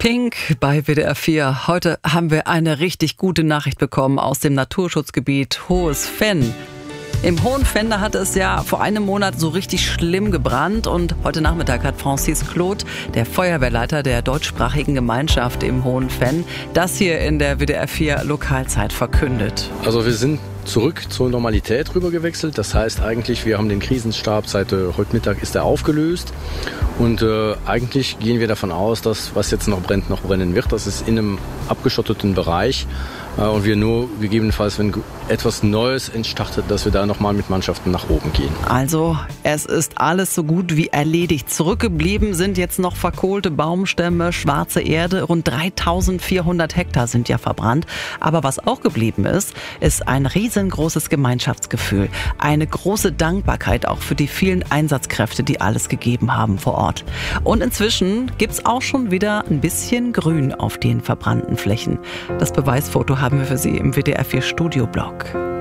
Pink bei WDR 4. Heute haben wir eine richtig gute Nachricht bekommen aus dem Naturschutzgebiet Hohes Venn. Im Hohen Venn, da hat es ja vor einem Monat so richtig schlimm gebrannt und heute Nachmittag hat Francis Claude, der Feuerwehrleiter der deutschsprachigen Gemeinschaft im Hohen Venn, das hier in der WDR 4 Lokalzeit verkündet. Also wir sind zurück zur Normalität rüber gewechselt. Das heißt eigentlich, wir haben den Krisenstab seit heute Mittag ist er aufgelöst. Und eigentlich gehen wir davon aus, dass was jetzt noch brennt, noch brennen wird. Das ist in einem abgeschotteten Bereich. Und wir nur gegebenenfalls, wenn etwas Neues entstartet, dass wir da nochmal mit Mannschaften nach oben gehen. Also, es ist alles so gut wie erledigt. Zurückgeblieben sind jetzt noch verkohlte Baumstämme, schwarze Erde. Rund 3400 Hektar sind ja verbrannt. Aber was auch geblieben ist ein riesengroßes Gemeinschaftsgefühl. Eine große Dankbarkeit auch für die vielen Einsatzkräfte, die alles gegeben haben vor Ort. Und inzwischen gibt's auch schon wieder ein bisschen Grün auf den verbrannten Flächen. Das Beweisfoto haben wir für Sie im WDR 4 Studioblog.